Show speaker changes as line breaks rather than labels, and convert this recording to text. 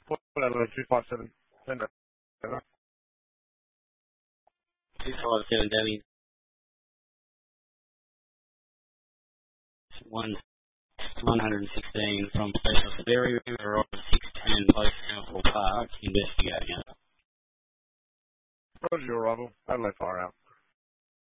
Port Adelaide 257. Send it.
257 Debbie. 116 from Special Severity River on 610 Post Council Park, investigating it.
Roger your arrival. Adelaide Fire out.